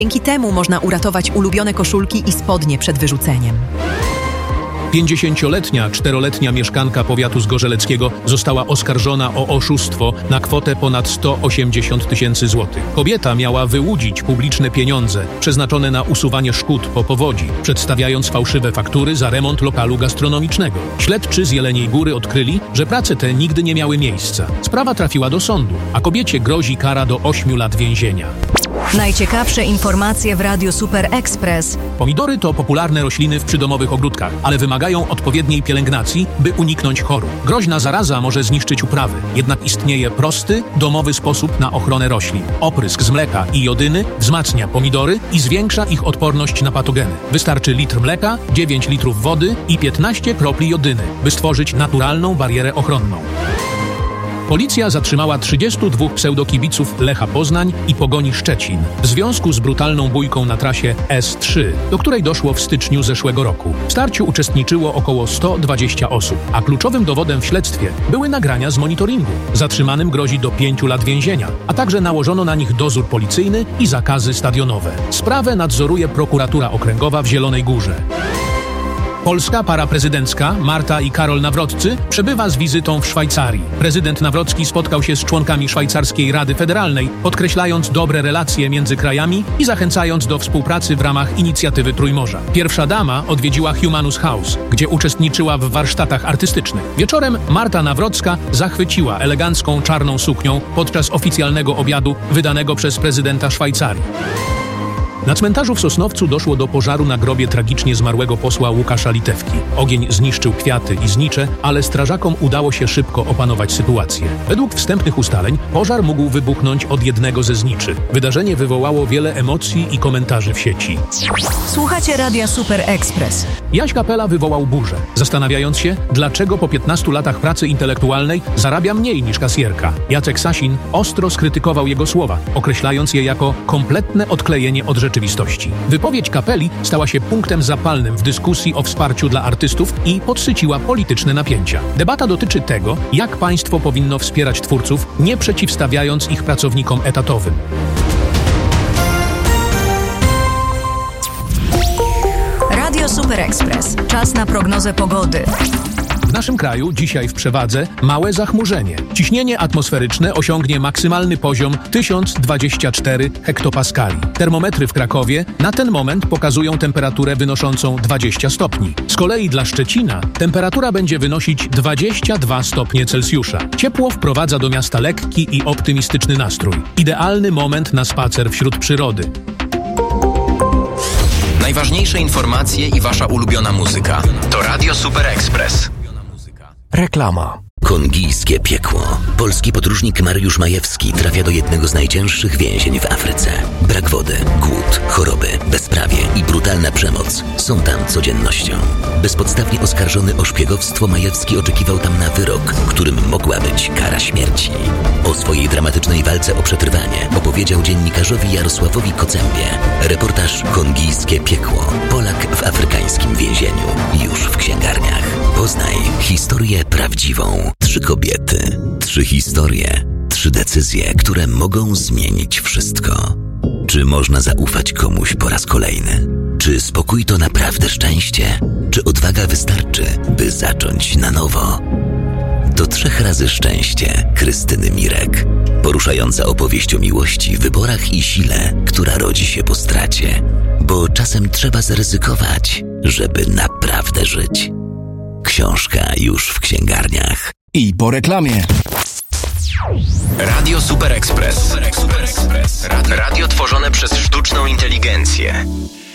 Dzięki temu można uratować ulubione koszulki i spodnie przed wyrzuceniem. 50-letnia, 4-letnia mieszkanka powiatu zgorzeleckiego została oskarżona o oszustwo na kwotę ponad 180 000 złotych. Kobieta miała wyłudzić publiczne pieniądze przeznaczone na usuwanie szkód po powodzi, przedstawiając fałszywe faktury za remont lokalu gastronomicznego. Śledczy z Jeleniej Góry odkryli, że prace te nigdy nie miały miejsca. Sprawa trafiła do sądu, a kobiecie grozi kara do 8 lat więzienia. Najciekawsze informacje w Radiu Super Express. Pomidory to popularne rośliny w przydomowych ogródkach, ale wymagają odpowiedniej pielęgnacji, by uniknąć chorób. Groźna zaraza może zniszczyć uprawy, jednak istnieje prosty, domowy sposób na ochronę roślin. Oprysk z mleka i jodyny wzmacnia pomidory i zwiększa ich odporność na patogeny. Wystarczy litr mleka, 9 litrów wody i 15 kropli jodyny, by stworzyć naturalną barierę ochronną. Policja zatrzymała 32 pseudokibiców Lecha Poznań i Pogoni Szczecin w związku z brutalną bójką na trasie S3, do której doszło w styczniu zeszłego roku. W starciu uczestniczyło około 120 osób, a kluczowym dowodem w śledztwie były nagrania z monitoringu. Zatrzymanym grozi do 5 lat więzienia, a także nałożono na nich dozór policyjny i zakazy stadionowe. Sprawę nadzoruje prokuratura okręgowa w Zielonej Górze. Polska para prezydencka Marta i Karol Nawroccy przebywa z wizytą w Szwajcarii. Prezydent Nawrocki spotkał się z członkami Szwajcarskiej Rady Federalnej, podkreślając dobre relacje między krajami i zachęcając do współpracy w ramach inicjatywy Trójmorza. Pierwsza dama odwiedziła Humanus House, gdzie uczestniczyła w warsztatach artystycznych. Wieczorem Marta Nawrocka zachwyciła elegancką czarną suknią podczas oficjalnego obiadu wydanego przez prezydenta Szwajcarii. Na cmentarzu w Sosnowcu doszło do pożaru na grobie tragicznie zmarłego posła Łukasza Litewki. Ogień zniszczył kwiaty i znicze, ale strażakom udało się szybko opanować sytuację. Według wstępnych ustaleń pożar mógł wybuchnąć od jednego ze zniczy. Wydarzenie wywołało wiele emocji i komentarzy w sieci. Słuchacie Radia Super Express. Jaś Kapela wywołał burzę, zastanawiając się, dlaczego po 15 latach pracy intelektualnej zarabia mniej niż kasjerka. Jacek Sasin ostro skrytykował jego słowa, określając je jako kompletne odklejenie od rzeczywistości. Wypowiedź Kapeli stała się punktem zapalnym w dyskusji o wsparciu dla artystów i podsyciła polityczne napięcia. Debata dotyczy tego, jak państwo powinno wspierać twórców, nie przeciwstawiając ich pracownikom etatowym. Radio Super Express. Czas na prognozę pogody. W naszym kraju dzisiaj w przewadze małe zachmurzenie. Ciśnienie atmosferyczne osiągnie maksymalny poziom 1024 hektopaskali. Termometry w Krakowie na ten moment pokazują temperaturę wynoszącą 20 stopni. Z kolei dla Szczecina temperatura będzie wynosić 22 stopnie Celsjusza. Ciepło wprowadza do miasta lekki i optymistyczny nastrój. Idealny moment na spacer wśród przyrody. Najważniejsze informacje i wasza ulubiona muzyka to Radio Super Express. Reklama. Kongijskie piekło. Polski podróżnik Mariusz Majewski trafia do jednego z najcięższych więzień w Afryce. Brak wody, głód, choroby, bezprawie i brutalna przemoc są tam codziennością. Bezpodstawnie oskarżony o szpiegowstwo Majewski oczekiwał tam na wyrok, którym mogła być kara śmierci. O swojej dramatycznej walce o przetrwanie opowiedział dziennikarzowi Jarosławowi Kocębie. Reportaż Kongijskie piekło. Polak w afrykańskim więzieniu. Już w księgarniach. Poznaj historię prawdziwą. 3 kobiety, 3 historie, 3 decyzje, które mogą zmienić wszystko. Czy można zaufać komuś po raz kolejny? Czy spokój to naprawdę szczęście? Czy odwaga wystarczy, by zacząć na nowo? To 3 razy szczęście Krystyny Mirek. Poruszająca opowieść o miłości, wyborach i sile, która rodzi się po stracie. Bo czasem trzeba zaryzykować, żeby naprawdę żyć. Książka już w księgarniach. I po reklamie. Radio Super Express. Radio tworzone przez sztuczną inteligencję.